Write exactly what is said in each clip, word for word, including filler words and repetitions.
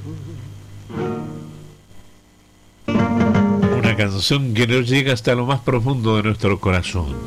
Una canción que nos llega hasta lo más profundo de nuestro corazón.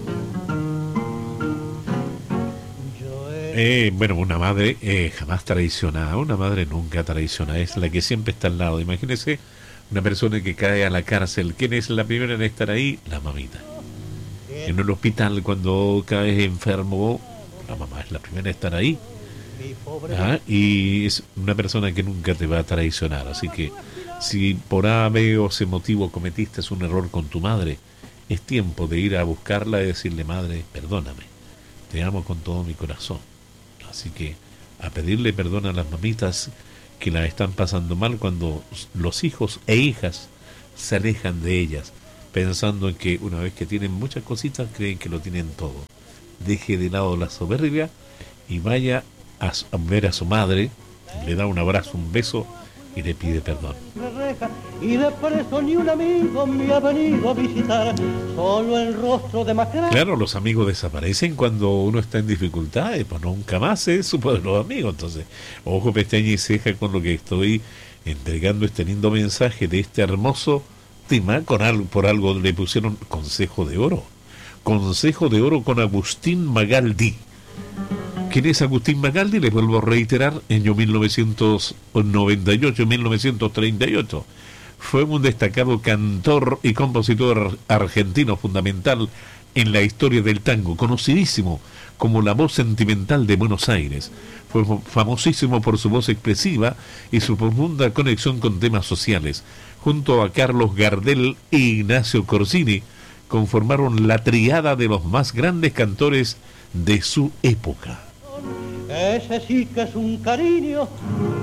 Eh, bueno, una madre eh, jamás traicionada, una madre nunca traiciona, es la que siempre está al lado. Imagínese una persona que cae a la cárcel, ¿quién es la primera en estar ahí? La mamita. En el hospital, cuando caes enfermo, la mamá es la primera en estar ahí. ¿Ah? Y es una persona que nunca te va a traicionar. Así que si por A, B o C motivo cometiste un error con tu madre, es tiempo de ir a buscarla y decirle: madre, perdóname, te amo con todo mi corazón. Así que a pedirle perdón a las mamitas que la están pasando mal cuando los hijos e hijas se alejan de ellas, pensando en que una vez que tienen muchas cositas creen que lo tienen todo. Deje de lado la soberbia y vaya a, a ver a su madre, le da un abrazo, un beso y le pide perdón. Y de preso ni un amigo me ha venido a visitar, solo el rostro de Macrán. Claro, los amigos desaparecen cuando uno está en dificultades, pues nunca más se supo de los amigos. Entonces, ojo, pestaña y ceja con lo que estoy entregando, este lindo mensaje de este hermoso tema. Con algo, por algo le pusieron Consejo de Oro. Consejo de Oro con Agustín Magaldi. ¿Quién es Agustín Magaldi? Les vuelvo a reiterar, año mil novecientos noventa y ocho, mil novecientos treinta y ocho. Fue un destacado cantor y compositor argentino fundamental en la historia del tango, conocidísimo como la voz sentimental de Buenos Aires. Fue famosísimo por su voz expresiva y su profunda conexión con temas sociales. Junto a Carlos Gardel e Ignacio Corsini, conformaron la triada de los más grandes cantores de su época. Ese sí que es un cariño.